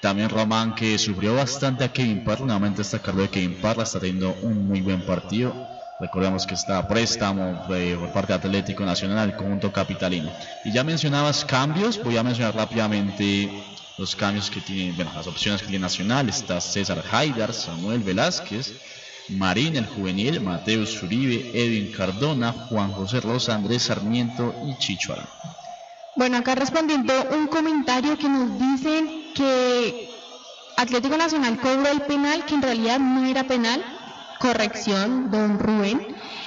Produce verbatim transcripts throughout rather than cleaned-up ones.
También Román, que sufrió bastante a Kevin Parra. Nuevamente destacarlo de Kevin Parra, está teniendo un muy buen partido. Recordemos que está a préstamo eh, por parte de Atlético Nacional, el conjunto capitalino. Y ya mencionabas cambios, voy a mencionar rápidamente los cambios que tiene, bueno, las opciones que tiene Nacional. Está César Haidar, Samuel Velázquez, Marín el juvenil, Mateus Uribe, Edwin Cardona, Juan José Rosa, Andrés Sarmiento y Chicho Arango. Bueno, acá respondiendo un comentario que nos dicen que Atlético Nacional cobró el penal, que en realidad no era penal. Corrección, don Rubén.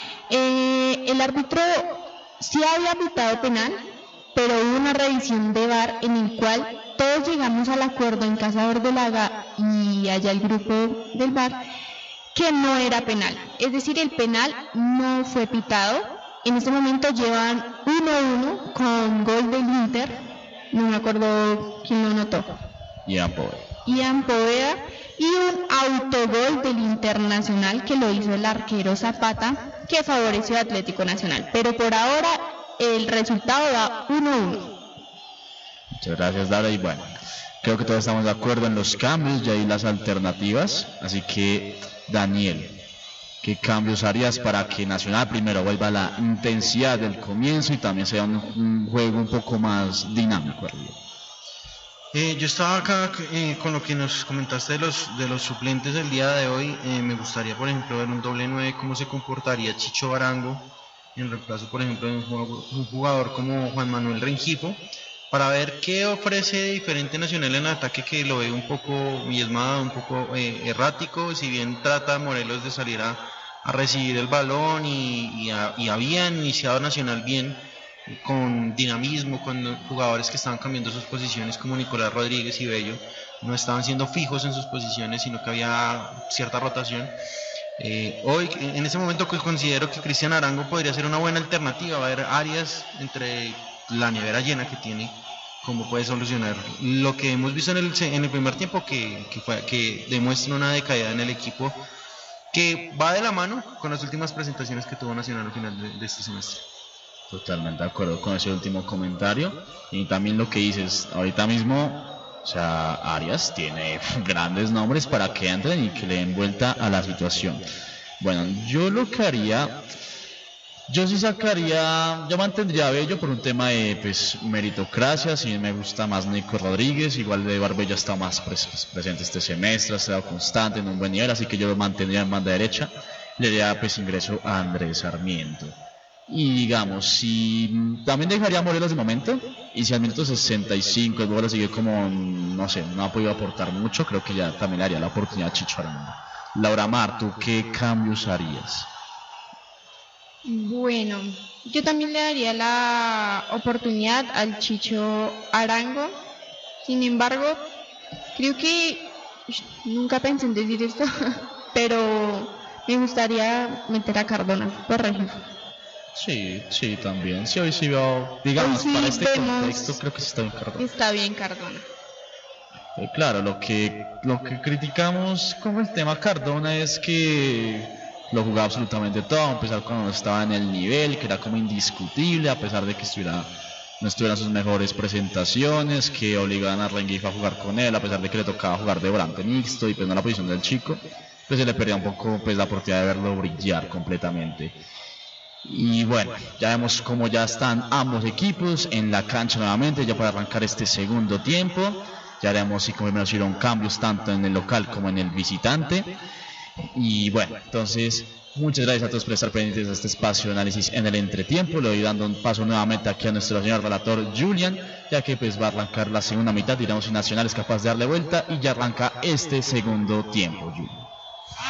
Eh, el árbitro sí había pitado penal, pero hubo una revisión de V A R en el cual todos llegamos al acuerdo en casa de Verdolaga y allá el grupo del V A R que no era penal. Es decir, el penal no fue pitado. En este momento llevan uno a uno con gol del Inter. No me acuerdo quién lo anotó. Ian Poveda. Ian Poveda. Y un autogol del Internacional que lo hizo el arquero Zapata, que favoreció a Atlético Nacional. Pero por ahora el resultado da uno a uno. Muchas gracias, Laura. Y bueno, creo que todos estamos de acuerdo en los cambios y ahí las alternativas. Así que, Daniel, ¿qué cambios harías para que Nacional primero vuelva a la intensidad del comienzo y también sea un, un juego un poco más dinámico arriba? Eh, yo estaba acá eh, con lo que nos comentaste de los de los suplentes del día de hoy. Eh, me gustaría, por ejemplo, ver un doble nueve, cómo se comportaría Chicho Arango en reemplazo, por ejemplo, de un jugador como Juan Manuel Rengifo, para ver qué ofrece diferente Nacional en ataque, que lo veo un poco diezmado, un poco eh, errático. Si bien trata Morelos de salir a, a recibir el balón y, y, a, y había iniciado Nacional bien, con dinamismo, con jugadores que estaban cambiando sus posiciones como Nicolás Rodríguez y Bello, no estaban siendo fijos en sus posiciones, sino que había cierta rotación. Eh, hoy, en ese momento, que considero que Cristian Arango podría ser una buena alternativa. Va a haber áreas entre la nevera llena que tiene, cómo puede solucionar lo que hemos visto en el, en el primer tiempo, que, que, fue, que demuestra una decaída en el equipo, que va de la mano con las últimas presentaciones que tuvo Nacional al final de, de este semestre. Totalmente de acuerdo con ese último comentario. Y también lo que dices ahorita mismo, o sea, Arias tiene grandes nombres para que entren y que le den vuelta a la situación. Bueno, yo lo que haría, yo sí sacaría, yo mantendría a Bello por un tema de pues meritocracia. Si me gusta más Nico Rodríguez, igual de Barbello está más pres- presente este semestre, ha estado constante en un buen nivel, así que yo lo mantendría en banda derecha. Le daría pues ingreso a Andrés Sarmiento. Y digamos, si también dejaría a Morelos de momento, y si al minuto sesenta y cinco el Bola sigue como, no sé, no ha podido aportar mucho, creo que ya también le haría la oportunidad a Chicho Arango. Laura Mar, ¿tú qué cambios harías? Bueno, yo también le daría la oportunidad al Chicho Arango. Sin embargo, creo que nunca pensé en decir esto, pero me gustaría meter a Cardona por Rengifo. Sí, sí, también. Sí, hoy sí veo, digamos, sí, para este vemos, contexto creo que sí está bien Cardona. Está bien Cardona. Eh, claro, lo que lo que criticamos con el tema Cardona es que lo jugaba absolutamente todo, a pesar cuando no estaba en el nivel, que era como indiscutible, a pesar de que estuviera no estuvieran sus mejores presentaciones, que obligaban a Rengifo a jugar con él, a pesar de que le tocaba jugar de volante mixto y pues no la posición del chico, pues se le perdía un poco pues la oportunidad de verlo brillar completamente. Y bueno, ya vemos cómo ya están ambos equipos en la cancha nuevamente, ya para arrancar este segundo tiempo. Ya veremos si como menos hicieron cambios tanto en el local como en el visitante. Y bueno, entonces muchas gracias a todos por estar pendientes de este espacio de análisis en el entretiempo. Le doy dando un paso nuevamente aquí a nuestro señor relator Julian, ya que pues va a arrancar la segunda mitad, diremos si Nacional es capaz de darle vuelta, y ya arranca este segundo tiempo, Julian.